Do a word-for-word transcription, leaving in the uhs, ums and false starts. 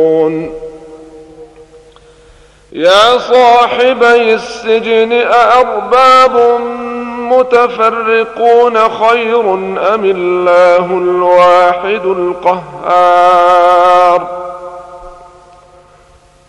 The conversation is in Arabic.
يا صاحبي السجن أأرباب متفرقون خير أم الله الواحد القهار